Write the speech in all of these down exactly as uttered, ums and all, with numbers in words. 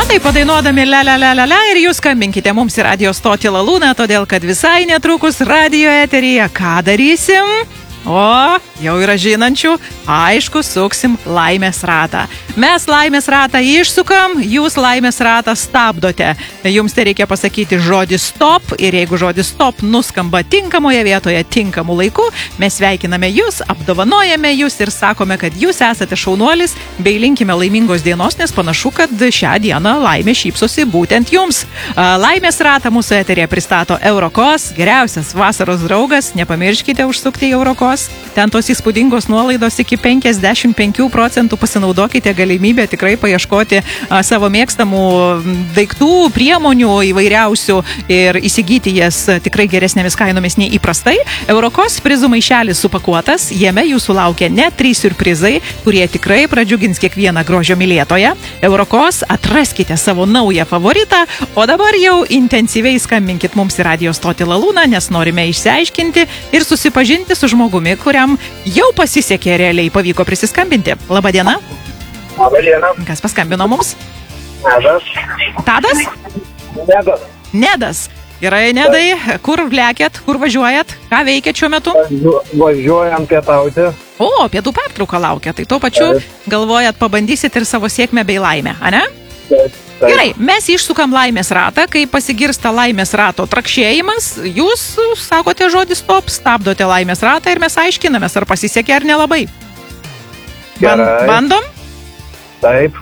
Štai padainuodami le, le, le, le, le ir jūs skambinkite mums į radio stotį Lalūną, todėl kad visai netrukus radio eteryje ką darysim? O, jau yra žinančių, aišku, suksim laimės ratą. Mes laimės ratą išsukam, jūs laimės ratą stabdote. Jums tai reikia pasakyti žodį stop ir jeigu žodis stop nuskamba tinkamoje vietoje, tinkamu laiku, mes sveikiname jūs, apdovanojame jūs ir sakome, kad jūs esate šaunuolis bei linkime laimingos dienos, nes panašu, kad šią dieną laimė šypsosi būtent jums. Laimės ratą mūsų eterėje pristato Eurokos, geriausias vasaros draugas, nepamirškite užsukti į Eurokos. Ten tos įspūdingos nuolaidos iki penkiasdešimt penkių procentų, pasinaudokite galimybę tikrai paieškoti a, savo mėgstamų daiktų, priemonių įvairiausių ir įsigyti jas tikrai geresnėmis kainomis nei įprastai. Eurokos prizų maišelis supakuotas, jame jūsų laukia net trys siurprizai, kurie tikrai pradžiugins kiekvieną grožio mylėtoją. Eurokos, atraskite savo naują favoritą, o dabar jau intensyviai skambinkit mums į radio stotį Lalūną, nes norime išsiaiškinti ir susipažinti su žmogumi, kuriam jau pasisekė realiai pavyko prisiskambinti. Labą dieną. Labą dieną. Kas paskambino mums? Nedas. Tadas? Nedas. Nedas. Gerai, Nedai, kur lėkėt, kur važiuojat, ką veikiat šiuo metu? Važiuojam pietauti. O, pietų pertrauką laukia, tai tuo pačiu galvojat, pabandysit ir savo sėkmę bei laimę, ane? Taip, taip. Gerai, mes išsukam laimės ratą, kai pasigirsta laimės rato trakšėjimas, jūs sakote žodį stop, stabdote laimės ratą ir mes aiškinamės, ar pasisekė ar nelabai. Ban- Gerai. bandom? Taip.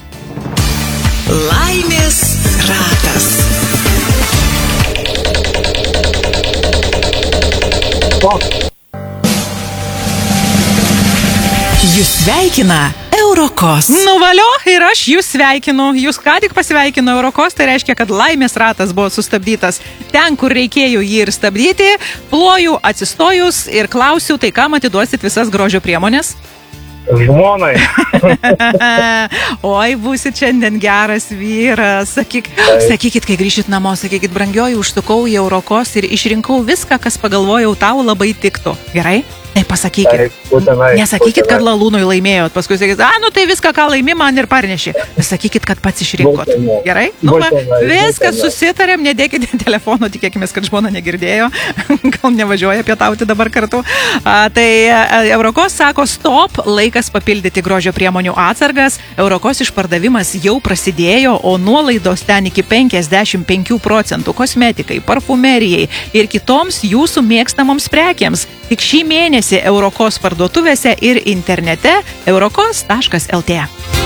Laimės ratas. O, Jūs sveikina Eurokos. Nuvalio ir aš jūs sveikinu. Jūs ką tik pasveikino Eurokos, tai reiškia, kad laimės ratas buvo sustabdytas ten, kur reikėjo jį ir stabdyti. Ploju atsistojus ir klausiu, tai kam atiduosit visas grožio priemonės? žmonai. Oi, būsit šiandien geras vyras. Sakyk, sakykit, kai grįžit namo, sakykit, brangioji, užsukau į Eurokos ir išrinkau viską, kas pagalvojau tau labai tiktų. Gerai? Tai pasakykit. Taip, būtinai, Nesakykit, kad būtinai. Lalūnui laimėjot. Paskui sakykit, a, nu tai viską, ką laimi, man ir parnešė. Sakykit, kad pats išrinkot. Būtinai. Gerai? Nu, va, Būtinai, viskas būtinai. susitarėm, nedėkite telefono, tikėkime, kad žmona negirdėjo. Gal nevažiuoja pietauti dabar kartu. A, tai a, Eurokos sako, stop, laikas papildyti grožio priemonių atsargas. Eurokos išpardavimas jau prasidėjo, o nuolaidos ten iki penkiasdešimt penkių procentų kosmetikai, parfumerijai ir kitoms jūsų mėgstamoms prekiams. Tik šį mėnesį Eurokos parduotuvėse ir internete eurokos taškas lt.